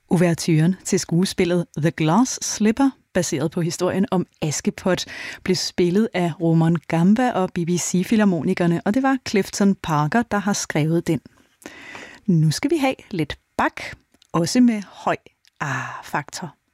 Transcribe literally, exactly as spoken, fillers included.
Ouverturen til skuespillet The Glass Slipper, baseret på historien om Askepot, blev spillet af Roman Gamba og B B C-filharmonikerne, og det var Clifton Parker, der har skrevet den. Nu skal vi have lidt bak, også med høj A-faktor.